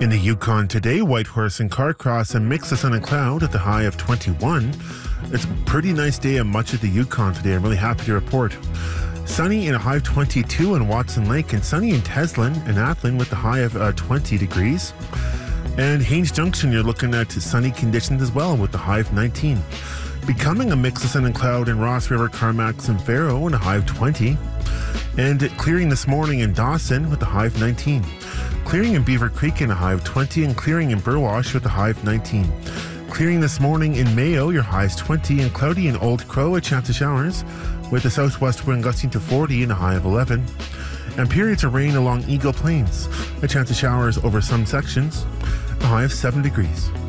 In the Yukon today, Whitehorse and Carcross, a mix of sun and cloud at the high of 21. It's a pretty nice day in much of the Yukon today. I'm really happy to report. Sunny in a high of 22 in Watson Lake, and sunny in Teslin and Athlin with the high of 20 degrees. And Haines Junction, you're looking at sunny conditions as well with the high of 19. Becoming a mix of sun and cloud in Ross River, Carmacks and Faro in a high of 20. And clearing this morning in Dawson with a high of 19. Clearing in Beaver Creek in a high of 20, and clearing in Burwash with a high of 19. Clearing this morning in Mayo, your high is 20, and cloudy in Old Crow, a chance of showers, with a southwest wind gusting to 40 and a high of 11. And periods of rain along Eagle Plains, a chance of showers over some sections, a high of 7 degrees.